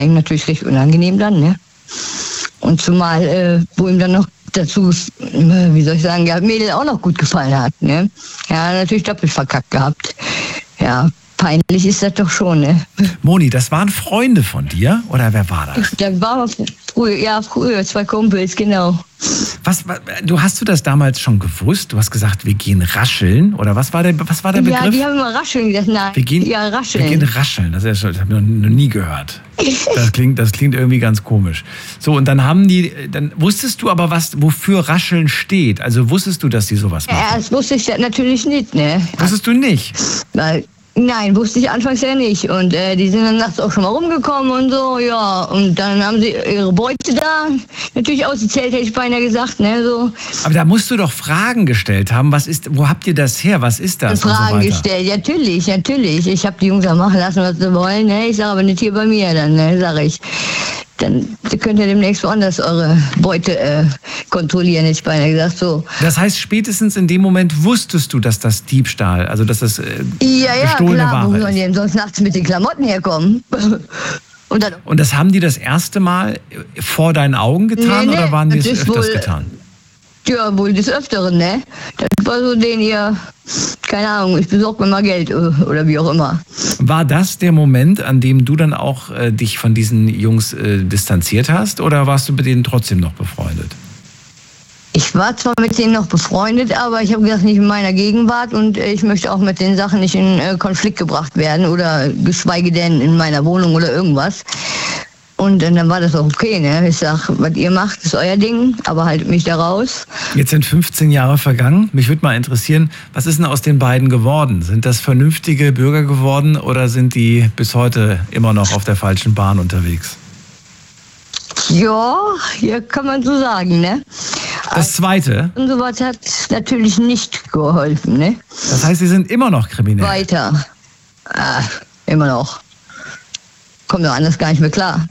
natürlich recht unangenehm dann, ne? Und zumal, wo ihm dann noch dazu, wie soll ich sagen, ja, Mädel auch noch gut gefallen hat, ne? Ja, natürlich doppelt verkackt gehabt. Ja, peinlich ist das doch schon, ne? Moni, das waren Freunde von dir, oder wer war das? Das war früher 2 Kumpels, genau. Hast du das damals schon gewusst? Du hast gesagt, wir gehen rascheln, oder was war der Begriff? Ja, die haben immer rascheln gesagt, nein. Rascheln. Wir gehen rascheln, das habe ich noch nie gehört. Das klingt irgendwie ganz komisch. So, und dann wusstest du aber, wofür rascheln steht? Also wusstest du, dass die sowas machen? Ja, das wusste ich natürlich nicht, ne? Wusstest du nicht? Nein, wusste ich anfangs ja nicht. Und die sind dann nachts auch schon mal rumgekommen und so, ja. Und dann haben sie ihre Beute da natürlich ausgezählt, hätte ich beinahe gesagt, ne, so. Aber da musst du doch Fragen gestellt haben. Wo habt ihr das her? Was ist das? Fragen gestellt, natürlich. Ich habe die Jungs auch machen lassen, was sie wollen, ne. Ich sage aber nicht hier bei mir dann, ne, sage ich. Dann könnt ihr demnächst woanders eure Beute kontrollieren, hätte ich beinahe gesagt, so. Das heißt, spätestens in dem Moment wusstest du, dass das Diebstahl, also dass das gestohlene Ware ist. Wo sollen die denn sonst nachts mit den Klamotten herkommen? Und das haben die das erste Mal vor deinen Augen getan, nee, oder waren die es öfters getan? Ja, wohl des Öfteren, ne? Das war so keine Ahnung, ich besorge mir mal Geld oder wie auch immer. War das der Moment, an dem du dann auch dich von diesen Jungs distanziert hast, oder warst du mit denen trotzdem noch befreundet? Ich war zwar mit denen noch befreundet, aber ich habe gesagt, nicht in meiner Gegenwart, und ich möchte auch mit den Sachen nicht in Konflikt gebracht werden oder geschweige denn in meiner Wohnung oder irgendwas. Und dann war das auch okay, ne? Ich sag, was ihr macht, ist euer Ding, aber haltet mich da raus. Jetzt sind 15 Jahre vergangen. Mich würde mal interessieren, was ist denn aus den beiden geworden? Sind das vernünftige Bürger geworden, oder sind die bis heute immer noch auf der falschen Bahn unterwegs? Ja, hier kann man so sagen, ne? Das Zweite? Und sowas hat natürlich nicht geholfen, ne? Das heißt, Sie sind immer noch kriminell? Weiter. Immer noch. Kommt doch anders gar nicht mehr klar.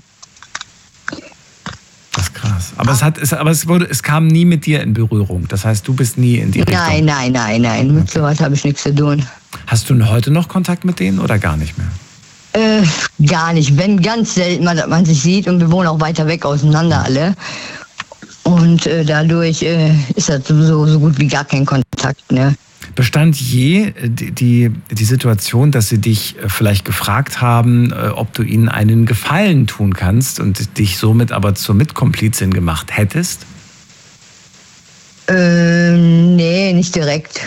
Das ist krass. Aber es kam nie mit dir in Berührung. Das heißt, du bist nie in die Richtung. Nein. Mit sowas habe ich nichts zu tun. Hast du heute noch Kontakt mit denen oder gar nicht mehr? Gar nicht. Wenn ganz selten mal, dass man sich sieht, und wir wohnen auch weiter weg auseinander alle. Und dadurch ist das sowieso so gut wie gar kein Kontakt, ne? Bestand je die Situation, dass sie dich vielleicht gefragt haben, ob du ihnen einen Gefallen tun kannst und dich somit aber zur Mitkomplizin gemacht hättest? Nee, nicht direkt.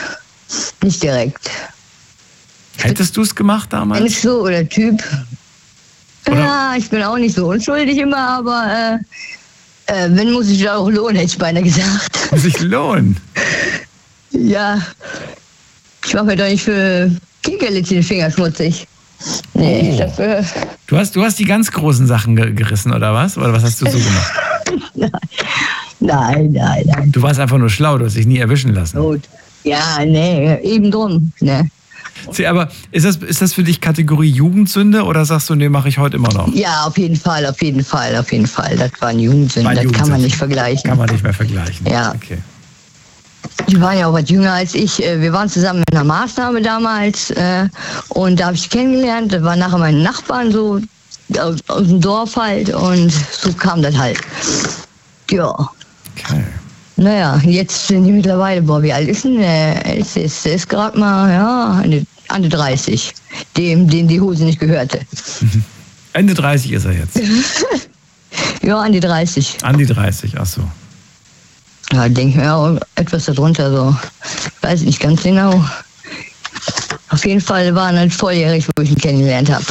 Hättest du es gemacht damals? Mensch, so oder Typ. Oder? Ja, ich bin auch nicht so unschuldig immer, aber wenn, muss ich da auch lohnen, hätte ich beinahe gesagt. Muss ich lohnen? Ja, ich mache mir doch nicht für Kinkerlitzchen den Finger schmutzig. Nee, ich dafür. Du hast die ganz großen Sachen gerissen, oder was? Oder was hast du so gemacht? Nein. Du warst einfach nur schlau, du hast dich nie erwischen lassen. Gut. Ja, nee, eben drum, ne. Aber ist das für dich Kategorie Jugendsünde, oder sagst du, nee, mache ich heute immer noch? Ja, auf jeden Fall. Das war eine Jugendsünde, das kann man nicht vergleichen. Kann man nicht mehr vergleichen. Ja. Okay. Die waren ja auch was jünger als ich. Wir waren zusammen in einer Maßnahme damals und da habe ich kennengelernt. Das war nachher meine Nachbarn so aus dem Dorf halt, und so kam das halt. Ja. Okay. Naja, jetzt sind die mittlerweile, wie alt ist denn der Älteste? Ist gerade mal, ja, Ende 30, dem die Hose nicht gehörte. Ende 30 ist er jetzt? Ja, an die 30. An die 30, ach so. Ja, ich denke, ja, etwas darunter so. Weiß nicht ganz genau. Auf jeden Fall waren halt volljährig, wo ich ihn kennengelernt habe.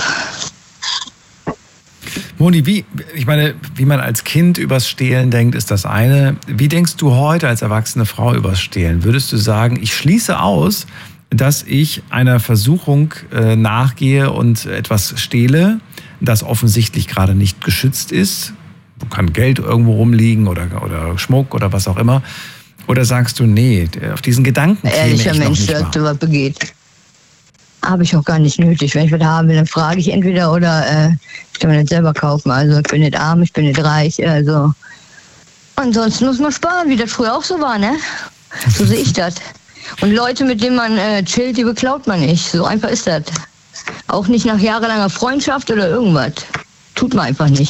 Moni, wie man als Kind übers Stehlen denkt, ist das eine. Wie denkst du heute als erwachsene Frau übers Stehlen? Würdest du sagen, ich schließe aus, dass ich einer Versuchung nachgehe und etwas stehle, das offensichtlich gerade nicht geschützt ist? Kann Geld irgendwo rumliegen oder Schmuck oder was auch immer. Oder sagst du, nee, auf diesen Gedanken käme ich noch nicht wahr. Ehrlicher Mensch, der was begeht. Habe ich auch gar nicht nötig. Wenn ich was haben will, dann frage ich entweder oder ich kann mir das selber kaufen. Also ich bin nicht arm, ich bin nicht reich. Also ansonsten muss man sparen, wie das früher auch so war, ne? So sehe ich das. Und Leute, mit denen man chillt, die beklaut man nicht. So einfach ist das. Auch nicht nach jahrelanger Freundschaft oder irgendwas. tut man einfach nicht.